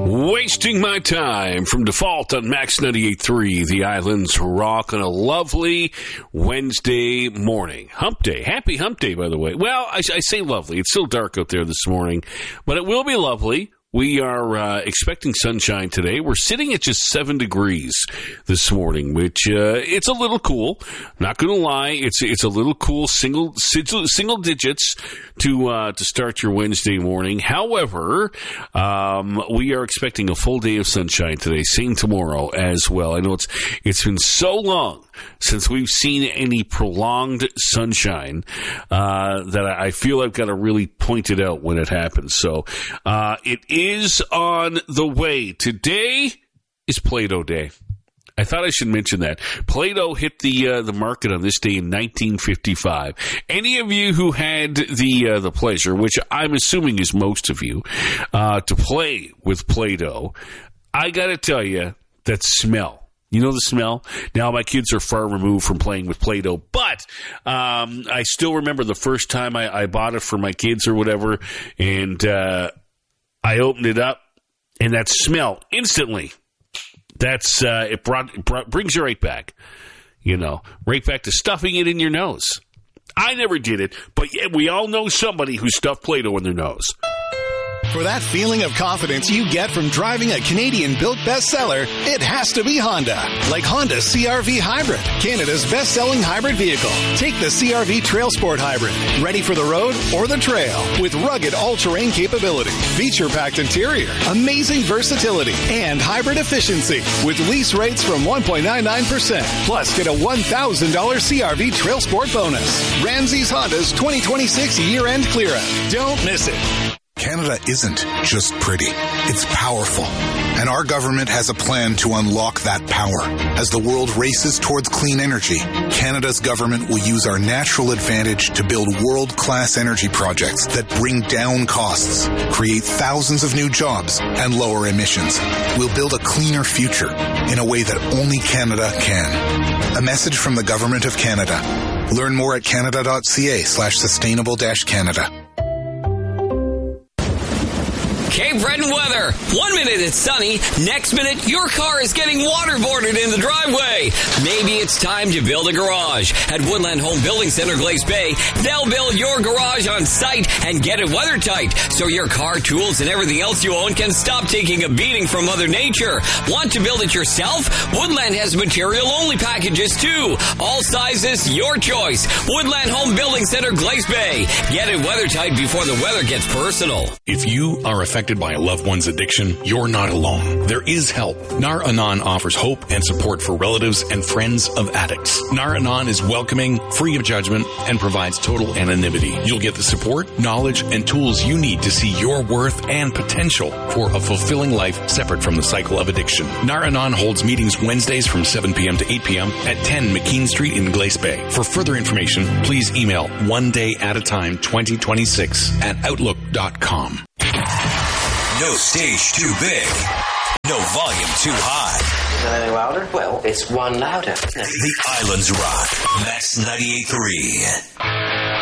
Wasting my time from default on Max 98.3, the Islands Rock, on a lovely Wednesday morning. Hump day. Happy hump day, by the way. Well, I say lovely. It's still dark out there this morning, but it will be lovely. We are expecting sunshine today. We're sitting at just 7 degrees this morning, which it's a little cool. Not going to lie, it's a little cool, single digits to start your Wednesday morning. However, we are expecting a full day of sunshine today. Same tomorrow as well. I know it's been so long since we've seen any prolonged sunshine that I feel I've got to really point it out when it happens. So it is on the way. Today is Play-Doh Day. I thought I should mention that. Play-Doh hit the market on this day in 1955. Any of you who had the pleasure, which I'm assuming is most of you, to play with Play-Doh, I got to tell you, that smell. You know the smell? Now, my kids are far removed from playing with Play-Doh, but I still remember the first time I bought it for my kids or whatever, and I opened it up, and that smell, instantly, it brings you right back, right back to stuffing it in your nose. I never did it, but we all know somebody who stuffed Play-Doh in their nose. For that feeling of confidence you get from driving a Canadian-built bestseller, it has to be Honda. Like Honda CR-V Hybrid, Canada's best-selling hybrid vehicle. Take the CR-V Trail Sport Hybrid, ready for the road or the trail, with rugged all-terrain capability, feature-packed interior, amazing versatility, and hybrid efficiency, with lease rates from 1.99%. Plus, get a $1,000 CR-V Trail Sport bonus. Ramsey's Honda's 2026 year-end clear-out. Don't miss it. Canada isn't just pretty. It's powerful. And our government has a plan to unlock that power. As the world races towards clean energy, Canada's government will use our natural advantage to build world-class energy projects that bring down costs, create thousands of new jobs, and lower emissions. We'll build a cleaner future in a way that only Canada can. A message from the Government of Canada. Learn more at canada.ca/sustainable-Canada. Cape Breton weather. 1 minute it's sunny. Next minute, your car is getting waterboarded in the driveway. Maybe it's time to build a garage. At Woodland Home Building Center, Glace Bay, they'll build your garage on site and get it weather tight, so your car, tools, and everything else you own can stop taking a beating from Mother Nature. Want to build it yourself? Woodland has material-only packages, too. All sizes, your choice. Woodland Home Building Center, Glace Bay. Get it weather tight before the weather gets personal. If you are affected by a loved one's addiction, you're not alone. There is help. Nar Anon offers hope and support for relatives and friends of addicts. Nar Anon is welcoming, free of judgment, and provides total anonymity. You'll get the support, knowledge, and tools you need to see your worth and potential for a fulfilling life separate from the cycle of addiction. Nar Anon holds meetings Wednesdays from 7 p.m. to 8 p.m. at 10 McKean Street in Glace Bay. For further information, please email onedayataTime2026@outlook.com. No stage too big. No volume too high. Is that any louder? Well, it's one louder. The Islands Rock. Max 98.3.